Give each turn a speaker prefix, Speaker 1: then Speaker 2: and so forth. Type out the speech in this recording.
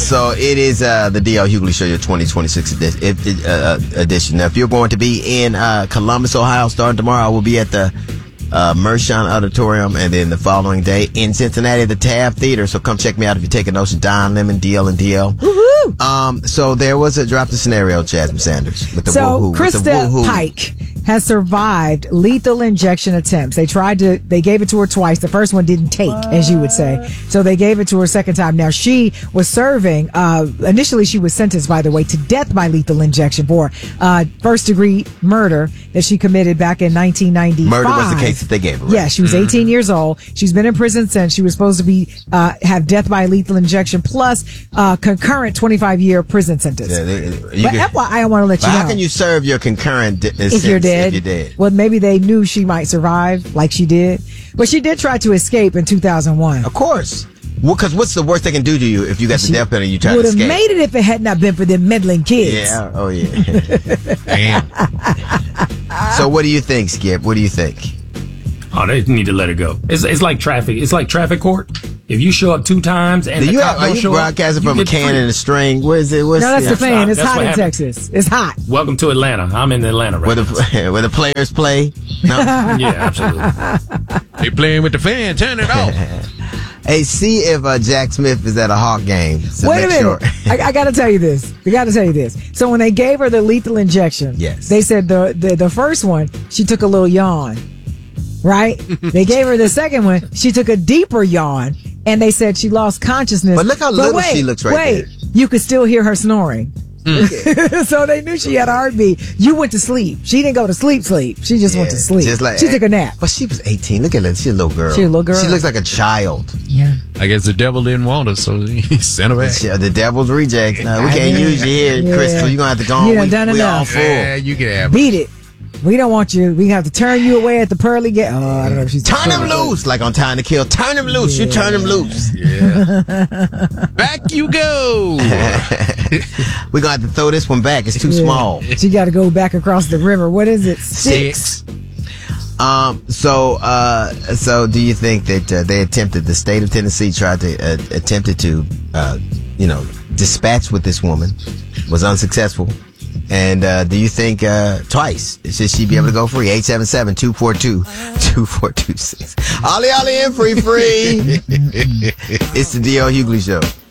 Speaker 1: So it is the D.L. Hughley Show, your 2026 edition. Now, if you're going to be in Columbus, Ohio, starting tomorrow, I will be at the Mershon Auditorium, and then the following day in Cincinnati at the Taft Theater. So come check me out if you're taking notes. Don Lemon, DL, and DL. Woohoo! So there was a drop the scenario, Jasmine Sanders. With the woohoo.
Speaker 2: Krista Pike has survived lethal injection attempts. They gave it to her twice. The first one didn't take, as you would say. So they gave it to her a second time. Now she was serving, initially she was sentenced, by the way, to death by lethal injection for first degree murder that she committed back in 1995.
Speaker 1: Murder was the case that they gave her. Right?
Speaker 2: Yeah, she was 18 years old. She's been in prison since. She was supposed to be, have death by lethal injection plus, concurrent 25-year prison sentence. But FYI, I want to let you know.
Speaker 1: How can you serve your concurrent
Speaker 2: if you're dead? If you're dead. Well, maybe they knew she might survive like she did. But she did try to escape in 2001.
Speaker 1: Of course. Because what's the worst they can do to you if you got the death penalty and you try to escape?
Speaker 2: Would have made it if it had not been for them meddling kids.
Speaker 1: Yeah. Oh, yeah. Damn. So what do you think, Skip? What do you think?
Speaker 3: Oh, they need to let it go. It's like traffic. It's like traffic court. If you show up 2 times and
Speaker 1: are you broadcasting from a can and a string? Where is it?
Speaker 2: No, that's the fan. It's hot in Texas. It's hot.
Speaker 3: Welcome to Atlanta. I'm in Atlanta right now.
Speaker 1: Where the players play? No?
Speaker 3: Yeah, absolutely.
Speaker 4: They playing with the fan. Turn it off.
Speaker 1: Hey, see if Jack Smith is at a Hawk game. So
Speaker 2: wait a minute. Sure. I got to tell you this. So when they gave her the lethal injection,
Speaker 1: yes,
Speaker 2: they said the first one, she took a little yawn. Right? They gave her the second one. She took a deeper yawn, and they said she lost consciousness.
Speaker 1: But look how little she looks there.
Speaker 2: You could still hear her snoring. So they knew she had a heartbeat. You went to sleep. She didn't go to sleep. She just went to sleep. She took a nap.
Speaker 1: But she was 18. Look at her. She's a little girl. She looks like a child.
Speaker 2: Yeah.
Speaker 4: I guess the devil didn't want her, so he sent her back.
Speaker 1: The devil's reject. No, we can't use you here, Crystal. You're going to have to go on. We all full.
Speaker 4: Yeah, you can have
Speaker 2: Beat it. We don't want you. We have to turn you away at the pearly gate. Oh, I don't know if she's
Speaker 1: turn him loose, like on Time to Kill. Turn him loose. Yeah. You turn him loose.
Speaker 4: Yeah. Back you go.
Speaker 1: We're gonna have to throw this one back. It's too small.
Speaker 2: She got to go back across the river. What is it? 6.
Speaker 1: So do you think that they attempted? The state of Tennessee attempted to, dispatch with this woman, was unsuccessful. And do you think twice should she be able to go free? 877-242-2426. Ollie and free. It's the D.L. Hughley Show.